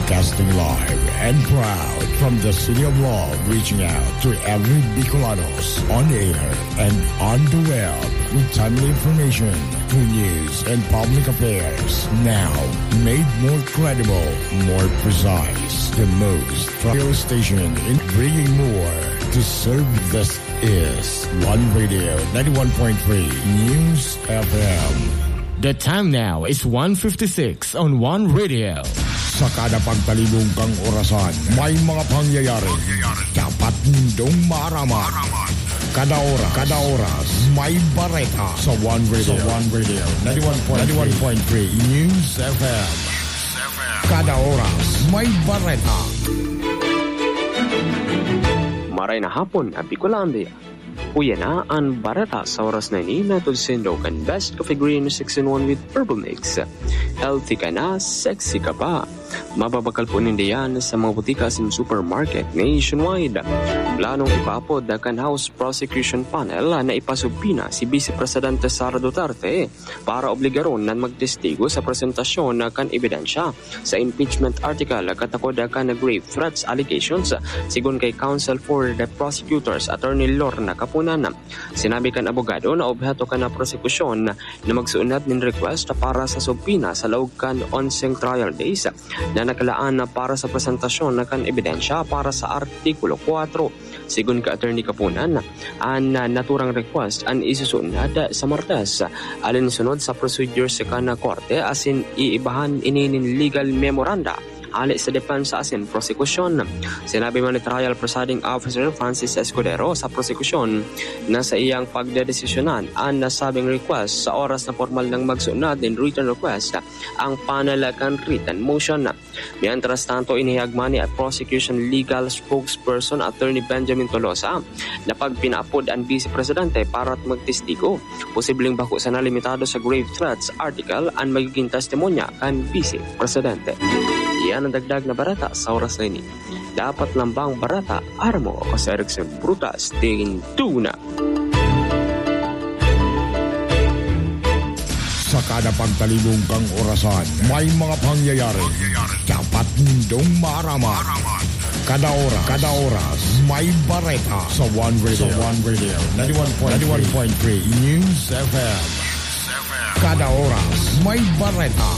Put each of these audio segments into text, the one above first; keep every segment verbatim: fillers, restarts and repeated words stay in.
Broadcasting live and proud from the City of Love, reaching out to every Bicolanos on air and on the web with timely information, true news, and public affairs. Now, made more credible, more precise, the most radio station in bringing more to serve. This is One Radio ninety-one point three News F M. The time now is one fifty-six on One Radio. Sa kada pagtalibong kang orasan, may mga pangyayari. Dapat nindong maaraman. Kada oras, kada oras, may bareta sa One Radio. Sa One Radio ninety-one point three News F M. Kada oras, may bareta. Maray na hapon ang Bicolandia. Uya na ang barata sa oras na ini na tulsindo kan Best Coffee Green six in one with Herbal Mix. Healthy ka na, sexy ka pa. Mababakal po nindiyan sa mga butika sa supermarket nationwide. Planong ipaapod kan House Prosecution Panel na ipasubpina si Vice Presidente Sara Duterte para obligaron na magtestigo sa presentasyon na kan ebidensya sa impeachment article katakod kan grave threats allegations sigon kay Counsel for the Prosecutors Attorney Lorna Capunan. Sinabi kan abogado na objeto kan na prosekusyon na magsuunat nin request para sa subpina sa laog kan onseng trial days na nakalaan na para sa presentasyon na kan ebidensya para sa Artikulo four. Sigun ka Attorney Capunan, ang naturang request ang isusunod sa Martes alinsunod sa procedures sa kana korte asin iibahan ininin legal memoranda ali sa depensa asin prosekusyon. Sinabi man ni Trial Presiding Officer Francis Escudero sa prosekusyon na sa iyang pagdedesisyonan ang nasabing request sa oras na formal ng magsunod in written request ang panel kan written motion. Mientras tanto, inihagman ni at prosecution legal spokesperson Attorney Benjamin Tolosa na pag pinaapod ang Vice Presidente para at magtestigo, posibleng bako sa nalimitado sa grave threats article ang magiging testimonya kan Vice Presidente. Yan ang dagdag na barata sa oras na ini. Dapat lambang barata, armo o sa Erickson Brutas, tingin tuna. Sa kada pagtalibong kang orasan, may mga pangyayari. Dapat nindong maaraman. Kada oras, kada oras, may bareta sa One Radio. Sa One Radio ninety-one point three News F M. Kada oras, may bareta.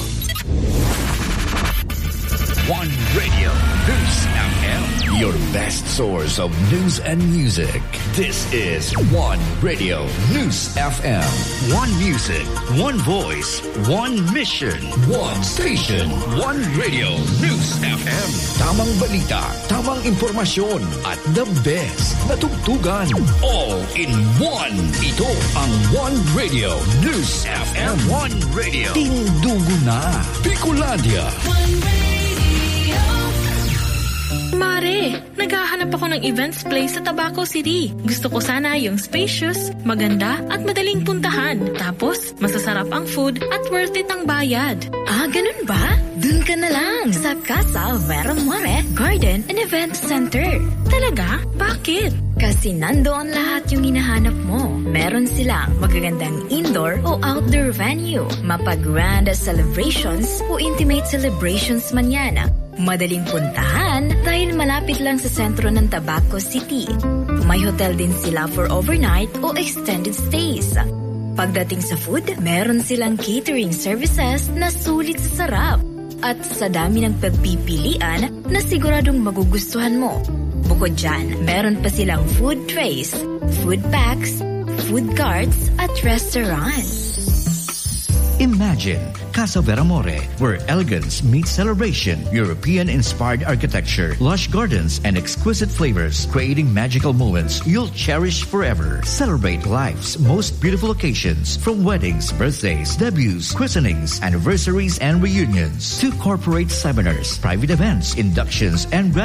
One Radio News F M, your best source of news and music. This is One Radio News F M. One music, one voice, one mission, one station. One Radio News F M. Tamang balita, tamang impormasyon, at the best na tugtugan. All in one. Ito ang One Radio News F M. One Radio. Tindugo na. Bicolandia. Mare, naghahanap ako ng events place sa Tabaco City. Gusto ko sana yung spacious, maganda at madaling puntahan. Tapos, masasarap ang food at worth it ang bayad. Ah, ganun ba? Dun ka na lang sa Casa Vera More Garden and Event Center. Talaga? Bakit? Kasi nandoon lahat yung hinahanap mo. Meron silang magagandang indoor o outdoor venue, mapag-grand celebrations o intimate celebrations man yan. Madaling puntahan dahil malapit lang sa sentro ng Tabaco City. May hotel din sila for overnight o extended stays. Pagdating sa food, meron silang catering services na sulit sa sarap. At sa dami ng pagpipilian na siguradong magugustuhan mo. Bukod dyan, meron pa silang food trays, food packs, food carts at restaurants. Imagine Casa Vera More, where elegance meets celebration, European-inspired architecture, lush gardens, and exquisite flavors, creating magical moments you'll cherish forever. Celebrate life's most beautiful occasions, from weddings, birthdays, debuts, christenings, anniversaries, and reunions, to corporate seminars, private events, inductions, and